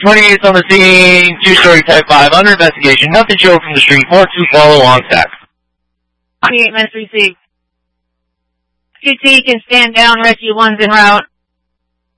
28's on the scene, two-story type 5, under investigation, nothing showed from the street, 4-2, follow along, stack. 28 minutes received. QT can stand down, rescue 1's en route.